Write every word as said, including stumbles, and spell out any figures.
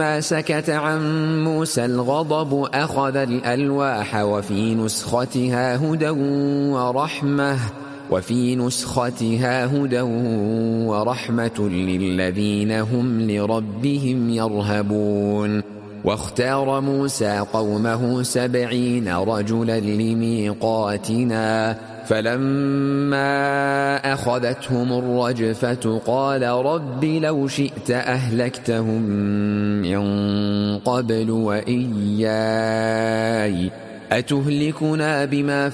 فلما سكت عن موسى الغضب أخذ الألواح وفي نسختها هدى ورحمة وفي نسختها هدى ورحمة للذين هم لربهم يرهبون. واختار موسى قومه سبعين رجلا لميقاتنا فلما أخذتهم الرجفة قال رب لو شئت أهلكتهم من قبل وإياي أتهلكنا بما